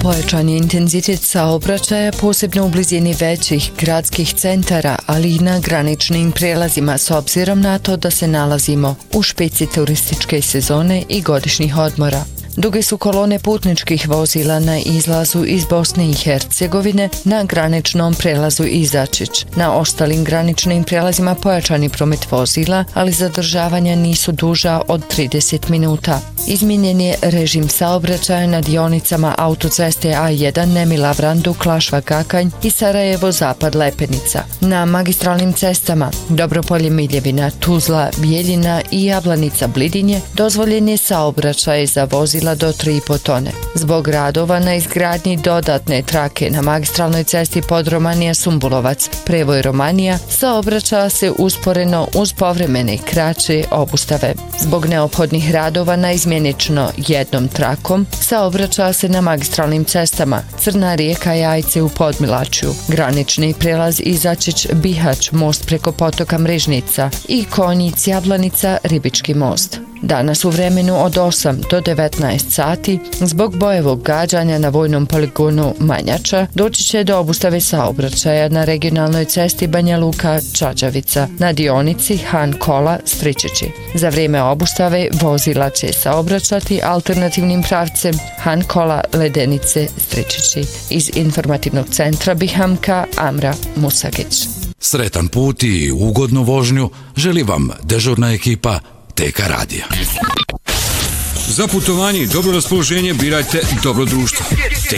Pojačan je intenzitet saobraćaja, posebno u blizini većih gradskih centara, ali i na graničnim prijelazima s obzirom na to da se nalazimo u špici turističke sezone i godišnjih odmora. Duge su kolone putničkih vozila na izlazu iz Bosne i Hercegovine na graničnom prelazu Izačić. Na ostalim graničnim prijelazima pojačani promet vozila, ali zadržavanja nisu duža od 30 minuta. Izmijenjen je režim saobraćaja na dionicama autoceste A1 Nemila-Vrandu, Klašva-Kakanj i Sarajevo-Zapad-Lepenica. Na magistralnim cestama Dobropolje-Miljevina, Tuzla, Bijeljina i Jablanica-Blidinje dozvoljen je saobraćaj za vozila do 3,5 tone. Zbog radova na izgradnji dodatne trake na magistralnoj cesti Podromanija-Sumbulovac, prevoj Romanija, saobraća se usporeno uz povremene kraće obustave. Zbog neophodnih radova na izmjenično jednom trakom, saobraća se na magistralnim cestama Crna rijeka Jajce u Podmilačju, granični prijelaz Izačić-Bihać, most preko potoka Mrežnica i Konjic-Jablanica, Ribički most. Danas u vremenu od 8 do 19 sati, zbog bojevog gađanja na vojnom poligonu Manjača, doći će do obustave saobraćaja na regionalnoj cesti Banja Luka-Čađavica na dionici Han Kola-Stričići. Za vrijeme obustave vozila će saobraćati alternativnim pravcem Han Kola-Ledenice-Stričići. Iz informativnog centra Bihamka, Amra Musagić. Sretan put i ugodnu vožnju želi vam dežurna ekipa TK Radija. Za putovanje i dobro raspoloženje birajte Dobro društvo.